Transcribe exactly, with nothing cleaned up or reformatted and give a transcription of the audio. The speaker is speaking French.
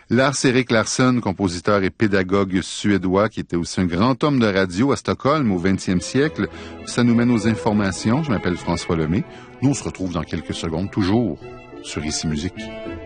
Lars-Erik Larsson, compositeur et pédagogue suédois, qui était aussi un grand homme de radio à Stockholm au vingtième siècle. Ça nous mène aux informations. Je m'appelle François Lemay. Nous, on se retrouve dans quelques secondes, toujours sur Ici Musique.